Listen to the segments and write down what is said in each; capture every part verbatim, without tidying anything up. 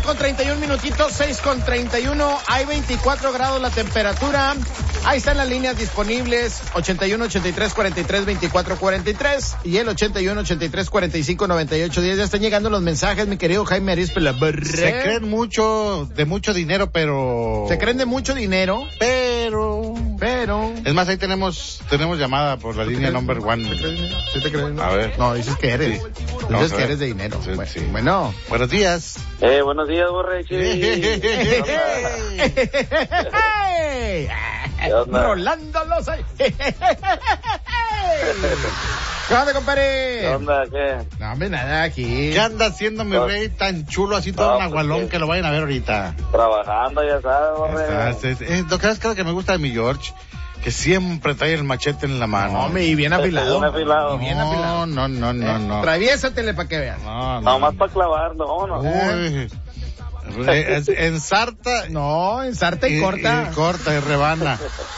con treinta y un minutitos, seis con treinta y uno, hay veinticuatro grados la temperatura. Ahí están las líneas disponibles, ochenta y uno, ochenta y tres, cuarenta y tres, veinticuatro, cuarenta y tres y el ochenta y uno, ochenta y tres, cuarenta y cinco, noventa y ocho, diez. Ya están llegando los mensajes, mi querido Jaime Arispe Labarre. Se creen mucho, de mucho dinero, pero... Se creen de mucho dinero, pero... pero... Es más, ahí tenemos tenemos llamada por la línea number one. ¿Te crees dinero? ¿Sí te crees? A ver. No, dices que eres. Sí. Dices Vamos a que ver. eres de dinero. Sí, bueno, sí. bueno. Buenos días. Eh, buenos días, Borrechi. ¿Qué onda? Rolando los... ¿Qué onda, compadre? ¿Qué onda? ¿Qué? No, hombre, nada, aquí. ¿Qué anda haciendo mi No. rey tan chulo, así todo No, un agualón, pues, que lo vayan a ver ahorita? Trabajando, ya sabes, Borre. Estás, es, es, lo que es que me gusta de mi George, que siempre trae el machete en la mano. No, hombre, y bien afilado. Bien afilado. Y bien afilado. No, no, no, no, Eh, no. Traviésatele para que veas. No, no. Nomás para clavarlo, vámonos. Uy. Eh, es- Ensarta No, ensarta y, corta. y corta y rebana.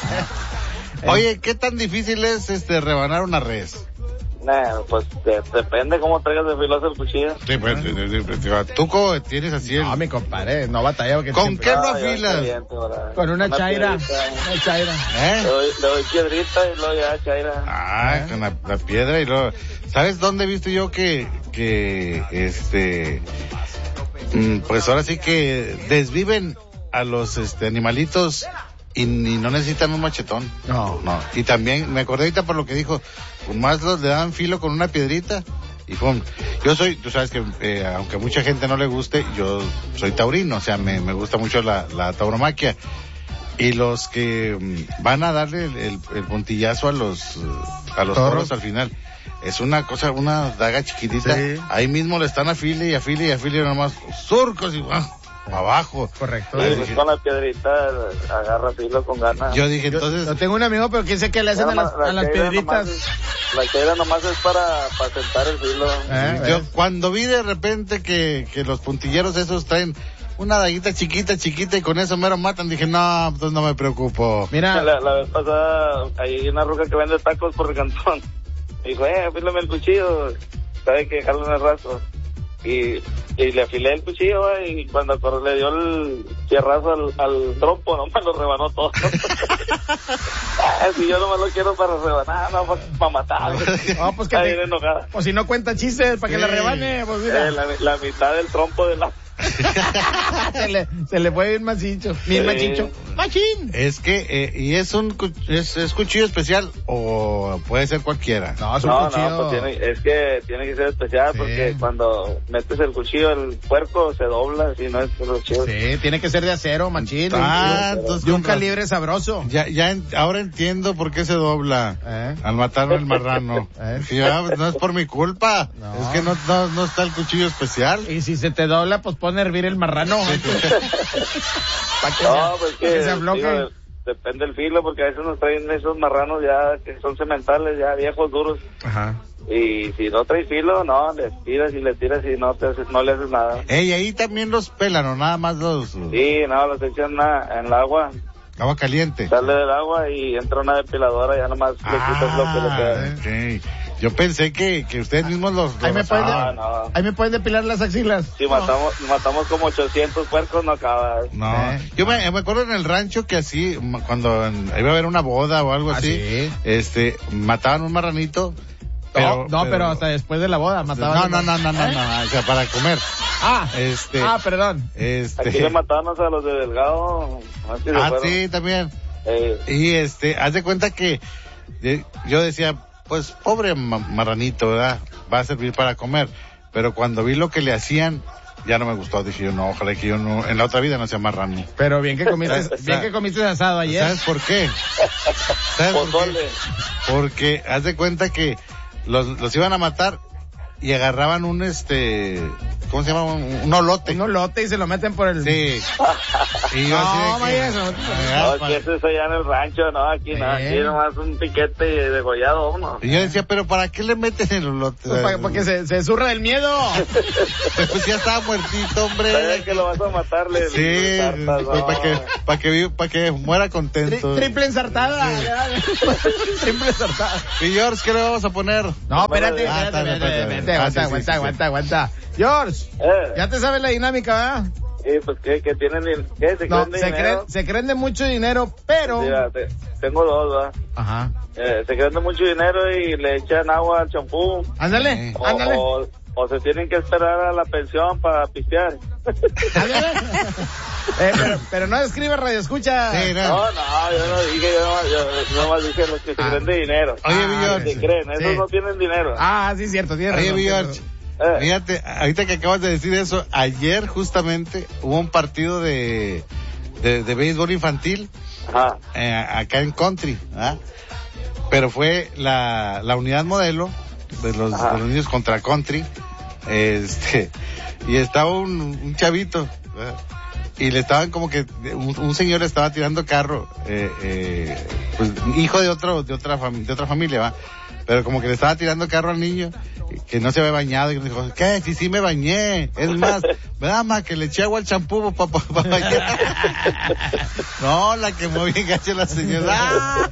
Oye, ¿qué tan difícil es este rebanar una res? Nah, pues de- depende cómo traigas de filoso el cuchillo. Sí, pues, sí, sí, sí, sí. Tú co- tienes así el... No, mi compadre, no batalla. Porque ¿Con siempre- qué lo Ah, ya afilas? está bien, Borre. Con una, chaira. piedrita. Una chaira. ¿Eh? Le doy, le doy piedrita y luego ya chaira. Ah, con la, la piedra y luego... ¿Sabes dónde he visto yo que, que, este... mm, pues ahora sí que desviven a los, este, animalitos y, y no necesitan un machetón? No. No. Y también, me acordé ahorita por lo que dijo, más los le dan filo con una piedrita y pum. Yo soy, tú sabes que, eh, aunque a mucha gente no le guste, yo soy taurino, o sea, me, me gusta mucho la, la tauromaquia. Y los que mm, van a darle el, el, el puntillazo a los, eh, a los Toros. toros al final, es una cosa, una daga chiquitita. Sí. Ahí mismo le están afile y afile y afile y nomás surcos y ¡ah! Abajo. Correcto. Ahí Y pues dije- con la piedrita agarra filo con ganas. Yo dije, Yo, entonces, yo tengo un amigo, pero quién sé qué le hacen a las, a las chaira piedritas. nomás es- La chaira nomás es para, para sentar el filo. ¿Eh? yo ¿Ves? cuando vi de repente que, que los puntilleros esos traen una daguita chiquita, chiquita y con eso mero matan, dije, no, entonces no me preocupo. Mira, La, la vez pasada hay una ruca que vende tacos por el cantón. Me dijo, eh, afílame el cuchillo. Sabe que dejarlo en el rastro. Y, y le afilé el cuchillo, güey, y cuando corre, le dio el fierrazo al, al trompo, no me lo rebanó todo. Ah, si yo nomás lo quiero para rebanar, no para, para matar. no, pues que Está te- bien enojada. o si no cuenta chistes, para que Sí. la rebane, pues mira. Eh, la, la mitad del trompo de la... se, le, se le fue bien macicho. Bien Sí. machicho. Machín. Es que, eh, y es un, cu- es, es cuchillo especial o puede ser cualquiera. No, es un No, cuchillo. no, pues tiene, es que tiene que ser especial Sí. porque cuando metes el cuchillo, el puerco se dobla, si no es cuchillo. Sí, tiene que ser de acero, machín. Ah, de un- entonces de un con razón. calibre sabroso. Ya, ya, en- ahora entiendo por qué se dobla ¿Eh? al matar al marrano. ¿Eh? Sí, ah, no es por mi culpa, No. es que no, no, no está el cuchillo especial. Y si se te dobla, pues pone a hervir el marrano. Para que, No, pues pa' que, que se afloje. digo, depende del filo, porque a veces nos traen esos marranos ya que son sementales, ya viejos, duros. Ajá. Y si no traes filo, no, le tiras y le tiras y no, te haces, no le haces nada. Ey, ahí también los pelan o nada más los Sí, no, los echan en, la- en el agua, agua caliente. sale del agua y entra una depiladora, ya nomás le quitas lo que le queda. Ah, ok. Yo pensé que, que ustedes mismos los... Ahí me los- pueden, No, no. ahí me pueden depilar las axilas. Si matamos, matamos como ochocientos puercos, no acaba. No, ¿Eh? yo me, me acuerdo en el rancho que así, m- cuando en- iba a haber una boda o algo Ah, así, sí. este, mataban un marranito. no, no, pero hasta después de la boda mataban. No, no, no, no, no, no, o sea, para comer. Ah, Este, ah, perdón. Aquí este, le matamos a los de Delgado. Así se ah, fueron. sí, también. Eh, Y este, haz de cuenta que de- yo decía, pues, pobre ma- marranito, ¿verdad? Va a servir para comer. Pero cuando vi lo que le hacían, ya no me gustó. Dije yo, no, ojalá que yo no, en la otra vida no sea marrano. Pero bien que comiste, O sea, bien que comiste asado ayer. ¿Sabes por qué? ¿Sabes por qué? pozole. Porque haz de cuenta que los, los iban a matar y agarraban un este, ¿cómo se llama? Un, un olote. Un olote y se lo meten por el... Sí. Y yo No, así de que, vaya eso. ah, No, que eso es allá en el rancho, no, aquí no, Eh. aquí nomás un piquete degollado uno. y yo decía, pero ¿para qué le meten el olote? Pues para, para que se, se zurra del miedo. Pues ya estaba muertito, hombre. Sabes que lo vas a matarle. Sí, para que, para que, vi- pa' que muera Tri- contento. triple ensartada. Triple ensartada. Y George, ¿qué le vamos a poner? No, espérate, Ah, espérate, está bien, espérate, está bien. espérate, Ah, sí, aguanta, sí, aguanta, sí, aguanta, aguanta. George, Eh, ya te sabes la dinámica, ¿verdad? Sí, pues que, que tienen, ¿qué? Se No, creen de se dinero. creen, se creen de mucho dinero, pero... Sí, va, te- tengo dos, va. Ajá. Eh, se creen de mucho dinero y le echan agua al champú. Ándale, O, ándale. o, o se tienen que esperar a la pensión para pistear. Ándale. Eh, pero, pero no escribe radio escucha. Sí, no. No, no, yo no dije, yo nomás, yo nomás dije los que se Ah. creen de dinero. Oye, Ah, Villor. Se creen, esos Sí. no tienen dinero. Ah, sí, cierto, tienes Oye, razón, Villor. tienes razón. Eh, Fíjate, ahorita que acabas de decir eso, ayer justamente hubo un partido de, de, de béisbol infantil Ajá. eh, acá en Country, ¿ah? Pero fue la, la unidad modelo de los, Ajá. de los niños contra Country, este, y estaba un, un chavito, ¿verdad? Y le estaban como que, un, un señor le estaba tirando carro, eh, eh, pues, hijo de otro, de otra fam- de otra familia, va, pero como que le estaba tirando carro al niño, que no se había bañado, y dijo, ¿qué? Sí, sí me bañé, es más, ¿verdad, ma? Que le eché agua al champú para pa, pa bañar. No, la quemó bien gacha la señora.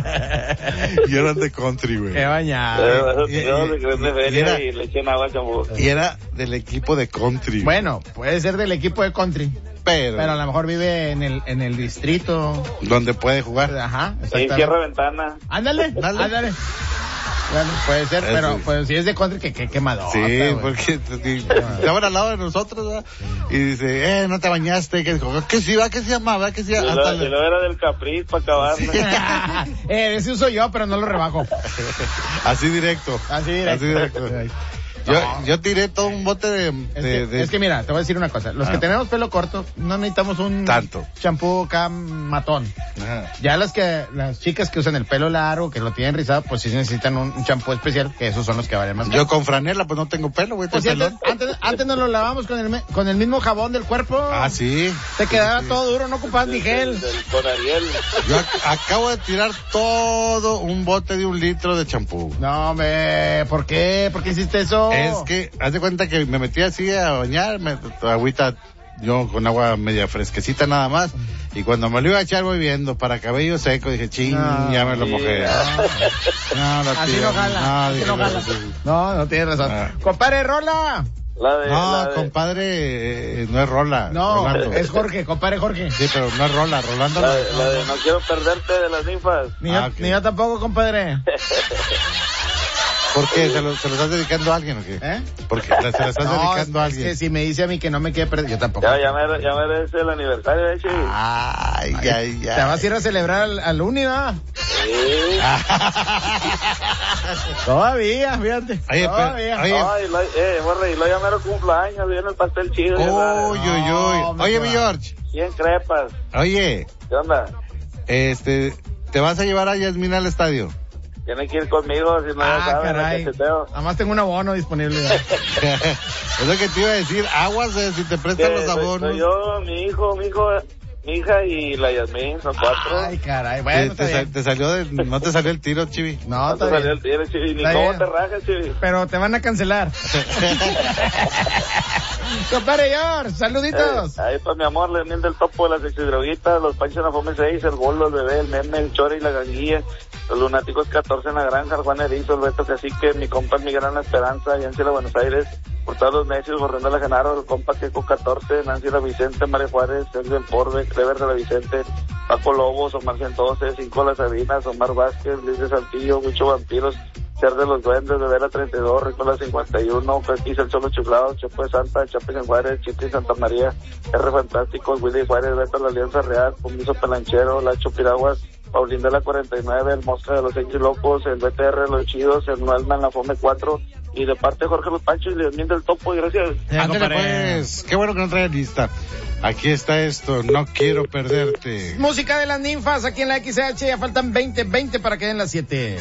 Y eran de Country, güey. Qué bañado. Eh, esos y- tíos y- se creen de y feria era- y le echan agua al champú. Y era del equipo de Country. Bueno, puede ser del equipo de country, pero, pero a lo mejor vive en el, en el distrito. donde puede jugar. Ajá, Y exactamente. cierra ventana. Ándale, Dale. ándale. Bueno, puede ser, Eso pero sí. pues si es de country, que qué quemador. Sí, porque sí, estaban al lado de nosotros, ¿verdad? Y dice, eh, no te bañaste, que dijo, que sí, va, que se llamaba, que sí, Y hasta luego, le- y luego era del Capriz para acabarla. eh, ese uso yo, pero no lo rebajo. así directo. Así directo. Así directo. Yo, No. yo tiré todo un bote de, Es, de, que, de- es que mira, te voy a decir una cosa. Los Ah. que tenemos pelo corto, no necesitamos un Tanto. champú acá matón. Ajá. Ya las que, las chicas que usan el pelo largo, que lo tienen rizado, pues sí necesitan un, un champú especial, que esos son los que valen más. Yo con franela, pues no tengo pelo, güey, Pues tengo sí, antes, pelón. antes, antes nos lo lavamos con el, me- con el mismo jabón del cuerpo. Ah, sí. Te quedaba Sí, sí. todo duro, no ocupabas ni gel. Del, del- con Ariel. Yo ac- acabo de tirar todo un bote de un litro de champú. No, me, ¿por qué? ¿Por qué hiciste eso? Es que, haz de cuenta que me metí así a bañar, me, agüita, yo con agua media fresquecita nada más, y cuando me lo iba a echar voy viendo para cabello seco, dije, ching, No, ya me lo sí, mojé. no. No, la Así tía, no jala, así dije, no jala. No, no tienes razón. Ah. Compadre, rola. La de, No, la de, compadre, eh, no es Rola. No, Rolando. es Jorge, compadre Jorge. Sí, pero no es Rola, Rolando. la no. de, la de no quiero perderte de las ninfas. Ni, Ah, yo, ok. ni yo tampoco, compadre. ¿Por qué? ¿Se lo, ¿Se lo estás dedicando a alguien o qué? ¿Eh? Porque se lo estás No, dedicando a es alguien. que si me dice a mí que no me quiere perder, yo tampoco. Ya, ya me, ya merece el aniversario, de hecho. Ay, ay, ay. Te vas a ir a celebrar al, al Uni, ¿va? Sí. Todavía, fíjate. Oye, todavía. pero- oye. Ay, lo, eh, borre, y lo ya mero cumpleaños, viene el pastel chido. ya Uy, sabes. uy, No, uy. me Oye, va. mi George. cien crepas. Oye, ¿Qué onda? este, ¿te vas a llevar a Yasmina al estadio? Tiene que ir conmigo, si no ya Ah, saben, caray. el cacheteo. Nada más tengo un abono disponible. ya. Es lo que te iba a decir, aguas eh, si te Que prestan los soy- abonos. soy yo, mi hijo, mi hijo, mi hija y la Yasmín, son cuatro. Ay, caray. Te, Bueno, te está sa- bien. te salió de- no te salió el tiro, Chivi. No, No está te salió bien. el tiro, Chivi, ni Está cómo bien. te rajas, Chivi. Pero te van a cancelar. Compadre George, saluditos. Eh, ahí para mi amor, le miel del topo de las exidroguitas, los panchos en la fome seis, el bolo, el bebé, el meme, el chore y la ganguilla, los lunáticos catorce en la granja, el Juan Erizo, el Beto Cacique, mi compa mi gran esperanza, Yancy la Buenos Aires, por todos los necios, Borrendo la Genaro, el compa Queco catorce, Nancy la Vicente, María Juárez, Sergio del Porbe, Clever de la Vicente, Paco Lobos, Omar Centose, Cinco las Sabinas, Omar Vázquez, Luis de Saltillo, Mucho Vampiros, Ser de los Duendes, de Vera treinta y dos, Ricola cincuenta y uno, Pesquisa el Cholo Chiflado, Chapo de Santa, Chapis en Juárez, Chipri Santa María, R Fantástico, Willy Juárez, Beto la Alianza Real, Pumiso Pelanchero, Lacho Piraguas, Paulín de la cuarenta y nueve, el Mosca de los X Locos, el B T R de los Chidos, el Noelma en la Fome cuatro, y de parte de Jorge Los Panchos y Leonel del Topo, y gracias. Ya, Ándale, compadre. pues, qué bueno que no trae lista. Aquí está esto, no quiero perderte. Música de las ninfas aquí en la X H, ya faltan veinte, veinte para que den las siete.